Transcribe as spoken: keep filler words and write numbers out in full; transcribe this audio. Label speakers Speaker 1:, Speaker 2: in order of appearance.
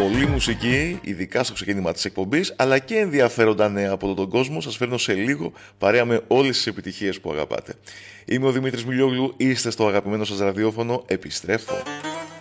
Speaker 1: Πολλή μουσική, ειδικά στο ξεκίνημα της εκπομπής, αλλά και ενδιαφέροντα νέα από όλο τον κόσμο. Σας φέρνω σε λίγο παρέα με όλες τις επιτυχίες που αγαπάτε. Είμαι ο Δημήτρης Μιλιόγλου, είστε στο αγαπημένο σας ραδιόφωνο, επιστρέφω.